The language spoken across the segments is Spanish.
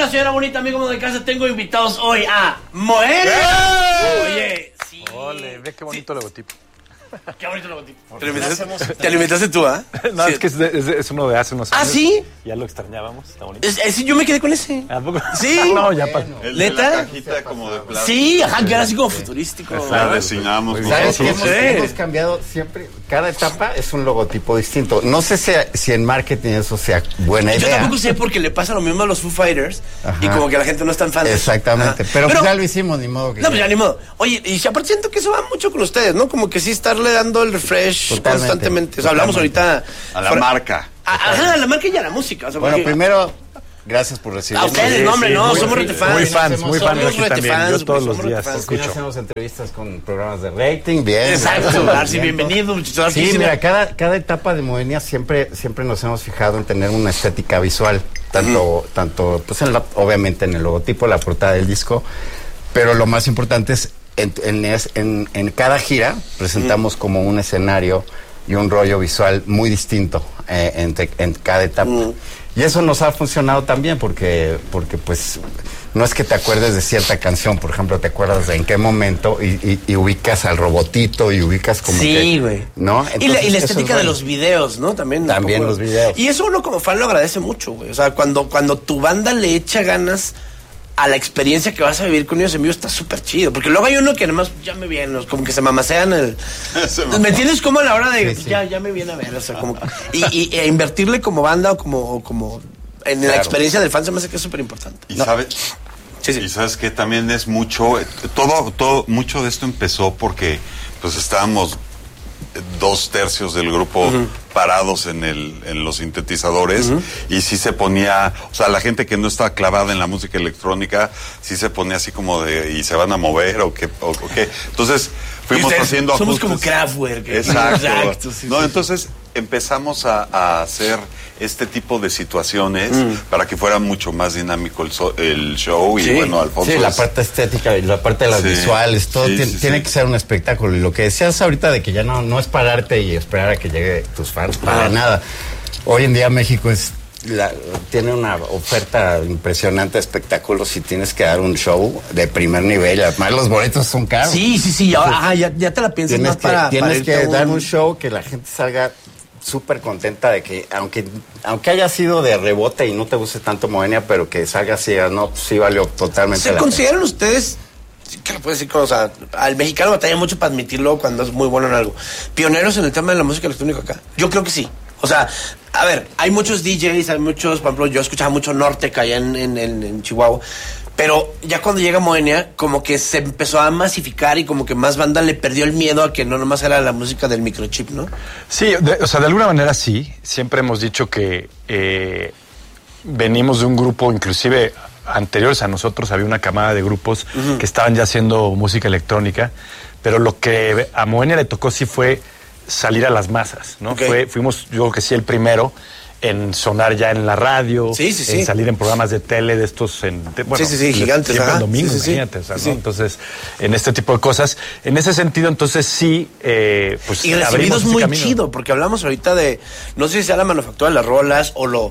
Hola, señora bonita, amigo de casa. Tengo invitados hoy a Moenia. Oye, sí. Ole, ve qué bonito logotipo. Qué bonito logotipo. ¿Te lo inventaste tú, ah? No, sí. Es que es uno de hace unos años. ¿Ah, sí? Ya lo extrañábamos, está bonito. Yo me quedé con ese. ¿A poco? Sí. No, ya pasó. El ¿Neta? de la cajita como de plástico. Sí, ajá, que era así como futurístico. La designamos ¿Sabes nosotros. qué? Hemos cambiado siempre. Cada etapa es un logotipo distinto. No sé si en marketing eso sea buena Yo idea. tampoco sé porque le pasa lo mismo a los Foo Fighters. Ajá. Y como que la gente no es tan fan. Exactamente. Ajá. Pero pues ya lo hicimos, ni modo que. No, pues ya ni modo. Oye, y si aparte siento que eso va mucho con ustedes, ¿no? Como que sí estarle dando el refresh constantemente. O sea, hablamos ahorita... A la marca. Ajá, a la marca y a la música. O sea, Bueno, porque- primero, gracias por recibirnos. A ustedes, no, hombre, no, somos retefans. Muy fans de Somos aquí también. retefans, Yo todos somos los días retefans. Aquí escucho. hacemos entrevistas con programas de rating, bien. Exacto, Darcy, Bien. bienvenido. Sí, mira, cada etapa de Moenia siempre nos hemos fijado en tener una estética visual, tanto pues obviamente en el logotipo, la portada del disco, pero lo más importante es en cada gira presentamos como un escenario y un rollo visual muy distinto en cada etapa. Y eso nos ha funcionado también porque pues no es que te acuerdes de cierta canción, por ejemplo, te acuerdas de en qué momento y ubicas al robotito y ubicas como que... Sí, güey. ¿No? Y la Entonces, eso estética es de bueno. los videos, ¿no? También Los videos. Y eso uno como fan lo agradece mucho, güey. O sea, cuando tu banda le echa ganas a la experiencia que vas a vivir con ellos en vivo, está súper chido. Porque luego hay uno que además ya me viene, como que se mamasean el... ¿Me entiendes? Como a la hora de... Sí, sí. Ya me viene a ver, o sea, como... E invertirle como banda o como en la Claro. experiencia del fan se me hace que es súper importante. Y No. sabes, Sí, sí. y sabes que también es mucho, mucho de esto empezó porque pues estábamos 2/3 del grupo parados en los sintetizadores y sí se ponía, o sea, la gente que no está clavada en la música electrónica sí se ponía así como de, ¿y se van a mover o qué? Entonces fuimos ustedes haciendo somos ajustes. como Kraftwerk. Exacto. Sí, No, sí. entonces empezamos a hacer este tipo de situaciones para que fuera mucho más dinámico el show y Sí. bueno, Alfonso. Sí, la es- parte estética y la parte de las Sí, visuales, todo sí, tiene sí. que ser un espectáculo. Y lo que decías ahorita de que ya no es pararte y esperar a que llegue tus fans, para nada. Hoy en día México tiene una oferta impresionante de espectáculos y tienes que dar un show de primer nivel. Además, los boletos son caros. Sí, ya te la piensas más para Tienes irte que a dar un show que la gente salga súper contenta de que, aunque haya sido de rebote y no te guste tanto Moenia, pero que salga así, no, pues sí valió totalmente ¿Se la pena. consideran ustedes, sí que lo puedo decir, o sea, al mexicano batalla mucho para admitirlo cuando es muy bueno en algo, pioneros en el tema de la música electrónica acá? Yo creo que sí. O sea, a ver, hay muchos DJs, hay muchos, por ejemplo, yo escuchaba mucho Nortec allá en Chihuahua, pero ya cuando llega Moenia, como que se empezó a masificar y como que más banda le perdió el miedo a que no nomás era la música del microchip, ¿no? Sí, o sea, de alguna manera sí. Siempre hemos dicho que venimos de un grupo, inclusive anteriores a nosotros, había una camada de grupos que estaban ya haciendo música electrónica, pero lo que a Moenia le tocó sí fue salir a las masas, ¿no? Okay. Fuimos, yo creo que sí, el primero en sonar ya en la radio, Sí, sí, sí. en salir en programas de tele de estos, Sí, gigantes, siempre ajá. el domingo, Sí, sí, sí. imagínate, o sea, ¿no? Sí. Entonces, en este tipo de cosas, en ese sentido, entonces sí, pues Y abrimos recibidos ese muy camino. chido, porque hablamos ahorita de, no sé si sea la manufactura de las rolas o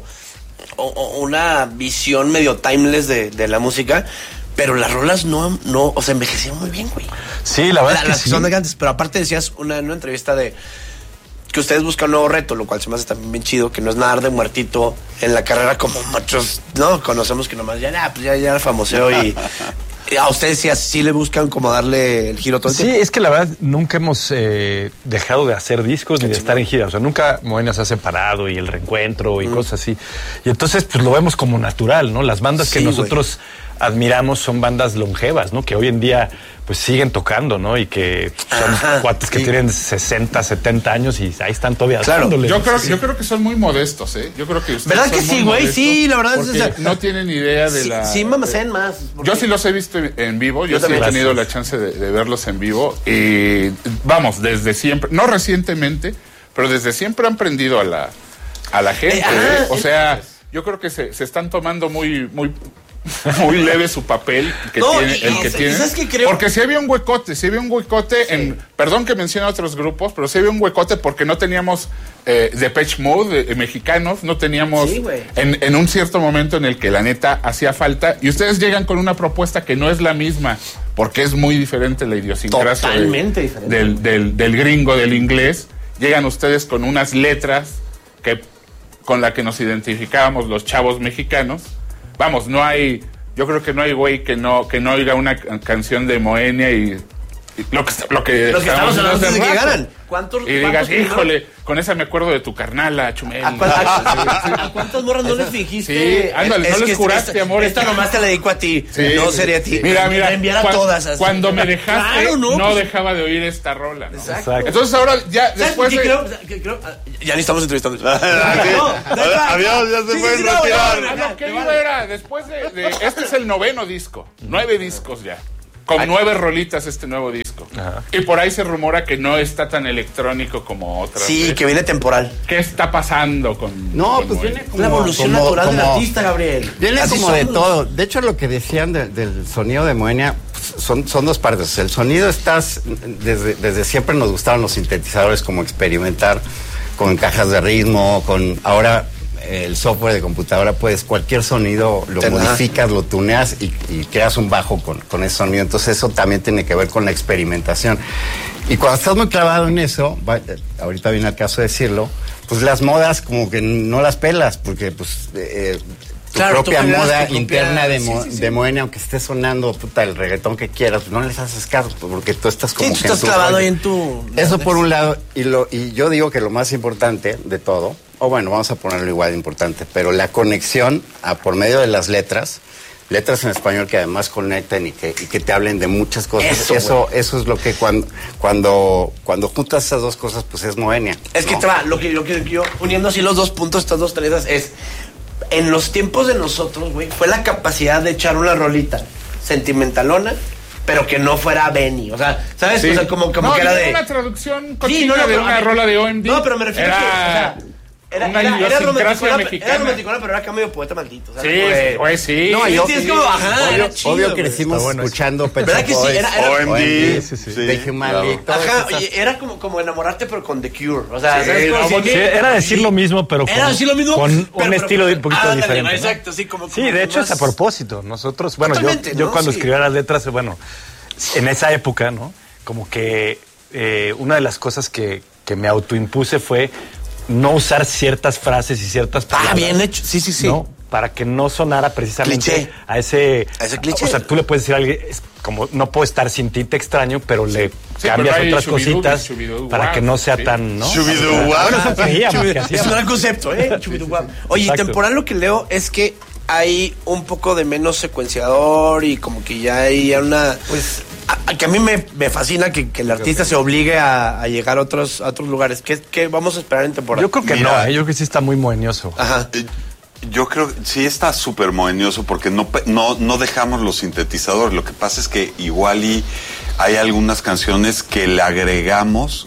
una visión medio timeless de la música, pero las rolas no, o sea, envejecieron muy bien, güey. Sí, la verdad es Las que que sí. son de antes, pero aparte decías en una entrevista de que ustedes buscan un nuevo reto, lo cual se me hace también bien chido, que no es nadar de muertito en la carrera como muchos, ¿no? Conocemos que nomás ya era famoseo y a ustedes sí le buscan como darle el giro todo el Sí, tiempo. es que la verdad nunca hemos dejado de hacer discos ni de estar en gira. O sea, nunca Moenia se ha separado y el reencuentro y cosas así. Y entonces, pues lo vemos como natural, ¿no? Las bandas que Sí, nosotros admiramos son bandas longevas, ¿no? Que hoy en día, pues siguen tocando, ¿no? Y que son Ajá, cuates que sí. tienen 60, 70 años y ahí están todavía Claro. dándole. Yo creo que son muy modestos, ¿eh? Yo creo que ustedes ¿Verdad que son sí, muy güey? modestos Sí, la verdad es porque esa- no tienen idea de la... Sí, mamasean más. Yo sí los he visto en vivo, yo sí he también. tenido la chance de verlos en vivo y vamos, desde siempre, no recientemente, pero desde siempre han prendido a la gente. ajá, O sea, yo creo que se están tomando muy muy leve su papel que No, tiene, el que tiene. ¿sabes qué creo? Porque sí había un huecote en, perdón que mencione otros grupos, pero sí había un huecote porque no teníamos Depeche Mode mexicanos, no teníamos Sí, güey. en un cierto momento en el que la neta hacía falta, y ustedes llegan con una propuesta que no es la misma, porque es muy diferente la idiosincrasia Totalmente diferente. del gringo, del inglés. Llegan ustedes con unas letras con la que nos identificábamos los chavos mexicanos. Vamos, yo creo que no hay güey que no oiga una canción de Moenia y lo que estamos hablando hace de que rato. ganan. ¿Cuántos? Y digas, cuántos- híjole, con esa me acuerdo de tu carnala, Chumel. ¿A cuántas morras no les fingiste? Sí, ándale, no les que juraste, amor. Esta nomás te la dedico a ti. Sí. No sería a ti. Mira, Enviar a todas así. Cuando me dejaste, Claro, no pues, dejaba de oír esta rola, ¿no? Exacto. Entonces ahora ya ¿Sabes después qué de... creo? Ya ni estamos entrevistando. Adiós, ya se pueden retirar. Ah, no, ¿qué iba era? Después de este es el 9º disco. 9 discos ya. Con 9 rolitas este nuevo disco. Ajá. Y por ahí se rumora que no está tan electrónico como otras. Sí, veces. que viene temporal. ¿Qué está pasando con...? No, con pues Moenia? viene como... La evolución como- natural del como- artista, Gabriel. Viene Así como de somos. todo. De hecho, lo que decían del sonido de Moenia pues, son dos partes. El sonido desde siempre nos gustaban los sintetizadores, como experimentar con cajas de ritmo, con ahora el software de computadora, pues cualquier sonido lo modificas, lo tuneas y creas un bajo con ese sonido. Entonces eso también tiene que ver con la experimentación. Y cuando estás muy clavado en eso, ahorita viene el caso de decirlo, pues las modas como que no las pelas, porque pues tu Claro, propia tú generas moda tu propia- interna sí. de Moenia, aunque esté sonando el reggaetón que quieras, pues no les haces caso, porque tú estás como Sí, tú que en estás tu clavado rollo. ahí en tu... Eso por un lado, y yo digo que lo más importante de todo, o bueno, vamos a ponerlo igual de importante, pero la conexión por medio de las letras en español que además conecten y que te hablen de muchas cosas. Eso es lo que cuando juntas esas dos cosas, pues es Moenia. Es que ¿no? te va, lo que yo, uniendo así los dos puntos, estas dos tareas, es, en los tiempos de nosotros, güey, fue la capacidad de echar una rolita sentimentalona, pero que no fuera Benny, o sea, ¿sabes? Sí. O sea, como no, que era de... una traducción Sí, continua de pero una a ver, rola de OMD. No, pero me refiero a que, o sea, una era idiosincrasia romanticona, mexicana. era romanticona, pero era cambio de poeta maldito. O sea, Sí, como de- güey, sí. No, Sí, yo, es como, ajá, era chido, obvio güey. crecimos Está bueno eso. escuchando Pet ¿Verdad Shop que sí? Boys, Era- OMD, sí, sí. The Human claro. League, todas Ajá, esas- oye, era como enamorarte, pero con The Cure. O sea, ¿sabes? no, Como sí, Sí, era decir lo mismo, pero Era decir lo mismo, con pero- un estilo un poquito ándale, diferente. ¿no? exacto, sí, como Sí, de hecho más- es a propósito. Nosotros, bueno, Totalmente, yo ¿no? cuando Sí. escribía las letras, bueno, en esa época, ¿no? Como que una de las cosas que me autoimpuse fue no usar ciertas frases y ciertas palabras. bien hecho, sí. ¿no? Para que no sonara precisamente Cliché. a ese cliché. O sea, tú le puedes decir a alguien, es como no puedo estar sin ti, te extraño, pero le Sí, cambias pero hay otras shubidubis, cositas shubidubis, para que no sea sí. tan, ¿no? Shubidubis. Bueno, eso creíamos que Es un hacíamos. gran concepto, ¿eh? Chubiduguap. Oye, y Exacto. temporal lo que leo es que hay un poco de menos secuenciador y como que ya hay una... Pues... que a mí me fascina que el artista se obligue a llegar a otros lugares. ¿Qué vamos a esperar en temporada? Yo creo que Mira. no, yo creo que sí está muy moñoso. Ajá. Yo creo que sí está súper mohenioso porque no dejamos los sintetizadores. Lo que pasa es que igual y hay algunas canciones que le agregamos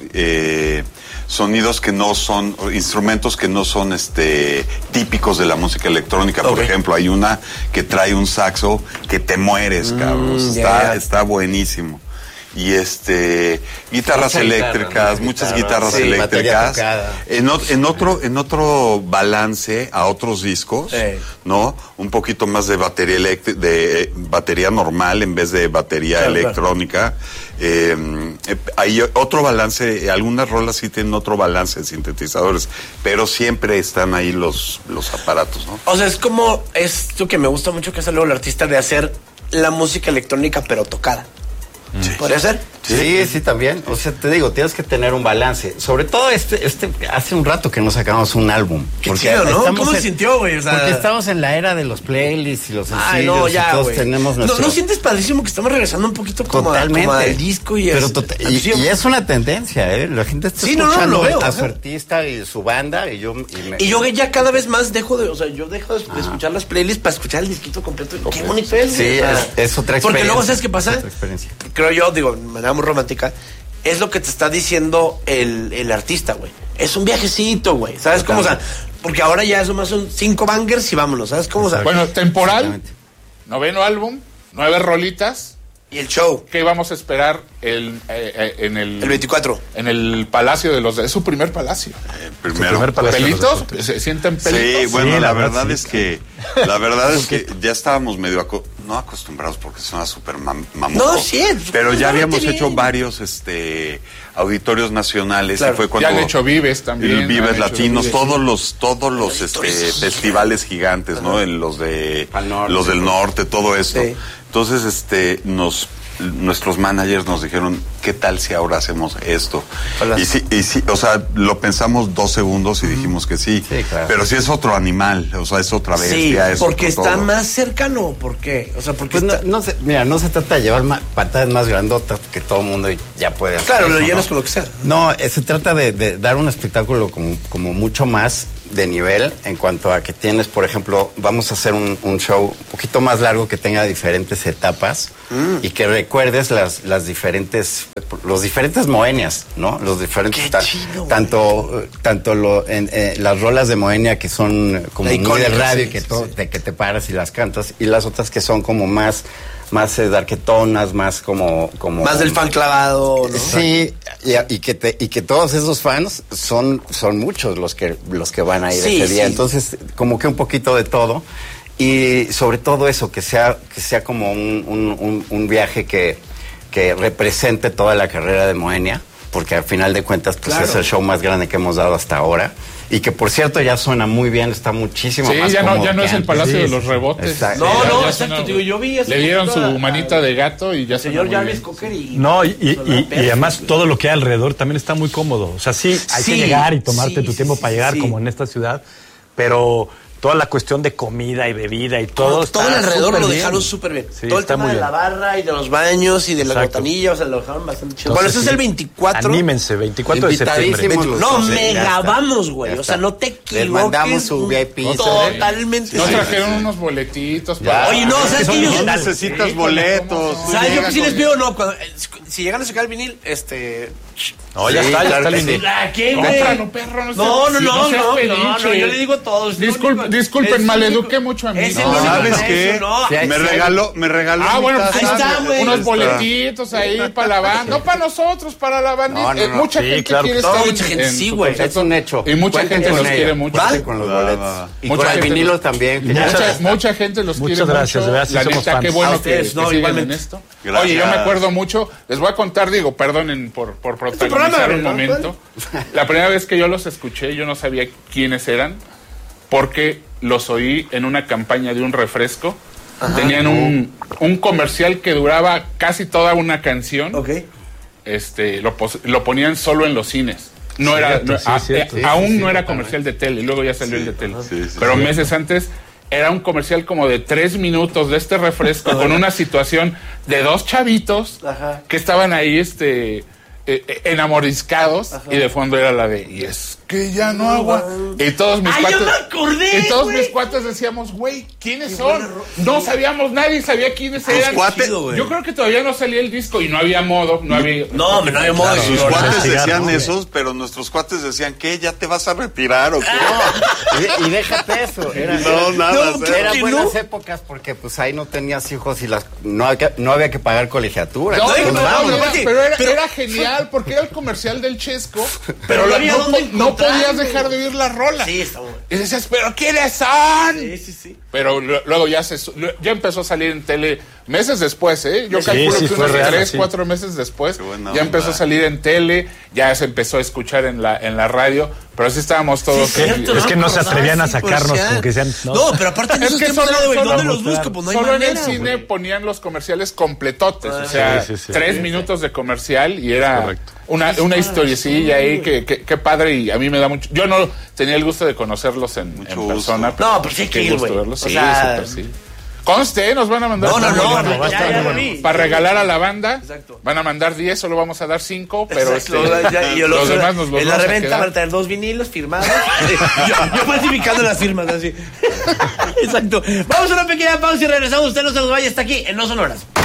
sonidos que no son, instrumentos que no son típicos de la música electrónica. Por Ok. ejemplo, hay una que trae un saxo que te mueres, cabrón. ya. Está buenísimo. Y guitarras Mucha guitarra, eléctricas, ¿no? muchas Guitarra, guitarras sí, batería eléctricas. tocada. En otro balance a otros discos, ¿no? Un poquito más de batería de batería normal en vez de batería Claro, electrónica. Hay otro balance, algunas rolas sí tienen otro balance de sintetizadores, pero siempre están ahí los aparatos, ¿no? O sea, es como esto que me gusta mucho que hace luego el artista de hacer la música electrónica pero tocada. ¿Podría ser? Sí, también. O sea, te digo, tienes que tener un balance. Sobre todo hace un rato que no sacamos un álbum. Qué Porque chido, ¿no? estamos ¿Cómo se sintió, güey? O sea, porque estamos en la era de los playlists y los sencillos. ay, no, ya, y todos güey. tenemos ¿No nuestro... sientes padrísimo que estamos regresando un poquito como Totalmente. al disco y Pero y y es una tendencia, ¿eh? La gente está Sí, no, escuchando lo veo, a ajá. su artista y su banda y yo... Y yo ya cada vez más dejo de escuchar las playlists para escuchar el disquito completo. Qué bonito es, güey. Sí, O sea, es otra experiencia. Porque luego, ¿sabes qué pasa? Es otra experiencia. Creo yo, digo, de manera muy romántica, es lo que te está diciendo el artista, güey. Es un viajecito, güey. ¿Sabes cómo? O sea, porque ahora ya son 5 bangers y vámonos, ¿sabes cómo? O sea, Bueno, temporal. Exactamente. noveno álbum, 9 rolitas. Y el show. ¿Qué vamos a esperar en el 24? En el Palacio de los... Es su primer palacio. Primero. ¿Pelitos? ¿Se sienten pelitos? Sí, bueno, Sí, la verdad verdad sí. es que ya estábamos medio no acostumbrados porque suena súper mamuco. No, sí, pero ya habíamos bien. hecho varios auditorios nacionales, Claro. y fue cuando Ya han hecho Vives también. el Vives han hecho Latinos, Vives. todos los festivales gigantes, ¿no? Los del norte, todo esto. Sí. Entonces, nuestros managers nos dijeron, ¿qué tal si ahora hacemos esto? Hola. Y sí, o sea, lo pensamos 2 segundos y dijimos que sí. Sí, claro. Pero sí es otro animal, o sea, es otra Sí, bestia. es porque otro está todo. más cercano. ¿Por qué? O sea, porque Pues está... no se trata de llevar pantallas más grandotas que todo el mundo ya puede hacer. Claro, lo eso, llenas ¿no? con lo que sea. No, se trata de dar un espectáculo como mucho más de nivel en cuanto a que tienes, por ejemplo, vamos a hacer un show un poquito más largo que tenga diferentes etapas y que recuerdes los diferentes Moenias, ¿no? Los diferentes Qué chido, güey. tanto las rolas de Moenia que son como muy de Icónicas, radio sí, y que sí, todo, sí. de que te paras y las cantas, y las otras que son como más darketonas, más como Más del fan clavado, ¿no? Sí, y que todos esos fans son muchos los que van a ir Sí, ese día. sí. Entonces, como que un poquito de todo. Y sobre todo eso, que sea como un viaje que represente toda la carrera de Moenia, porque al final de cuentas pues Claro. es el show más grande que hemos dado hasta ahora. Y que por cierto ya suena muy bien, está muchísimo Sí, más ya cómodo no que es el antes. Palacio Sí, de sí. los Rebotes. Exacto. No, Ya exacto, suena- digo, yo vi ese Le dieron su poquito a- manita de gato y ya suena Señor muy Jarvis bien. Cocker y... No, y Perfecto. además todo lo que hay alrededor también está muy cómodo. O sea, sí, hay Sí, que llegar y tomarte sí, tu tiempo sí, para llegar sí. como en esta ciudad, pero toda la cuestión de comida y bebida y todo está todo el alrededor súper lo bien. dejaron súper bien. Sí, todo el está tema muy de la bien. barra y de los baños y de la Exacto. botanilla, o sea, lo dejaron bastante chido. Entonces, Bueno, eso es sí, el 24. Anímense, 24 de septiembre. Invitadísimos los No, dos, mega ya está. vamos, güey. Ya O sea, está. no te equivoques. Les mandamos su VIP. Totalmente. Nos Sí. trajeron unos boletitos. Ya. Oye, no, ¿sabes qué? No necesitas boletos. ¿cómo tú ¿Sabes? Yo llegas que sí les con- pido, no, si llegan a sacar el vinil, No, ya Sí, está, ya claro está que lindo. sí. ¿a quién, güey? Cómpralo, perro. No, seas- no, seas no, pedinche. yo le digo a todos. Disculpen, maleduqué mucho a mí. Es el No, único ¿Sabes precio, qué? no. Sí, hay- Me regaló. Ah, mi bueno, taza. pues ahí está, güey. unos Ahí está. boletitos ahí para la banda. No para nosotros, para la banda. No, no, no. Mucha Sí, gente claro quiere que sí. estar Mucha gente, sí, su güey. concierto. Es un hecho. Y mucha Cuenten gente con los ella. quiere mucho. Cuenten con los boletos. Y Mucha con el gente vinilo los- también. que Mucha gente los Muchas quiere gracias, mucho. de verdad, sí La somos neta, fans. qué bueno A ustedes, que no, sigan igualmente. en esto. Gracias. Oye, yo me acuerdo mucho, les voy a contar, digo, perdonen por protagonizar programa, un ¿no? momento. La primera vez que yo los escuché, yo no sabía quiénes eran, porque los oí en una campaña de un refresco. Tenían un comercial que duraba casi toda una canción. Ok. Lo ponían solo en los cines. No Cierto, era, sí, cierto. aún no era comercial de tele, luego ya salió el de tele. Pero meses antes era un comercial como de 3 minutos de este refresco con una situación de 2 chavitos Ajá. que estaban ahí enamoriscados y de fondo era la de y es que ya no agua. Y todos mis ¡Ay, cuates yo me acordé, y todos güey! mis cuates decíamos, güey, ¿quiénes son? No sabíamos, nadie sabía quiénes eran. cuates- Chido, güey. Yo creo que todavía no salía el disco y no había modo, no había. No, no había modo de Sus ignorar. cuates investigar, decían ¿no? esos, pero nuestros cuates decían, ¿qué? ¿Ya te vas a retirar o qué? Y déjate eso. No, nada. No, cero. ¿qué? Eran que buenas no? épocas porque pues ahí no tenías hijos y no había que pagar colegiatura. No, Ay, no, no, no, no, no, aparte, pero era genial porque era el comercial del Chesco, Pero no había dónde no podías encontrarlo. dejar de oír la rola. Sí, está bueno. Y decías, ¿pero quiénes son? Sí, sí, sí. Pero luego ya empezó a salir en tele meses después, ¿eh? Yo Sí, calculo sí, que fue unos real, 3, sí. 4 meses después Qué buena ya onda. empezó a salir en tele, ya se empezó a escuchar en la radio, pero así estábamos todos. Sí, cierto, Es que no se acordaba, atrevían a sí, sacarnos, comercial. como que decían, no. No, pero aparte en Es esos que tiempos solo- era, güey, solo- ¿dónde los busco? Pues no hay Solo en manera, el cine güey. ponían los comerciales completotes, o sea, Sí, sí, sí. 3 minutos de comercial y era Correcto. una historiecilla ahí que padre y a mí me da mucho. Yo no tenía el gusto de conocerlos en Mucho persona. gusto. No, pero sí hay que qué ir, gusto güey. verlos. O Sí, sea, súper, sí. Conste, nos van a mandar. No, no, Está no, bueno, no, va a ya, estar ya muy lo bueno. vi. Para regalar a la banda, Exacto. van a mandar 10, solo vamos a dar 5, pero Exacto, y yo los demás nos los en la vamos a reventa quedar. van a traer 2 vinilos firmados. yo falsificando las firmas así. Exacto. Vamos a una pequeña pausa y regresamos. Usted no se nos vaya, está aquí en No Sonoras.